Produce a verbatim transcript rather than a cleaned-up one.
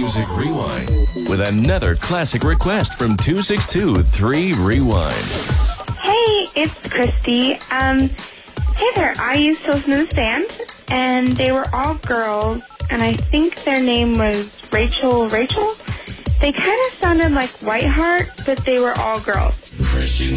Music Rewind with another classic request from two six two three Rewind. Hey, it's Christy. Um, hey there, I used to listen to this band, and they were all girls, and I think their name was Rachel Rachel. They kind of sounded like Whiteheart, but they were all girls. Christian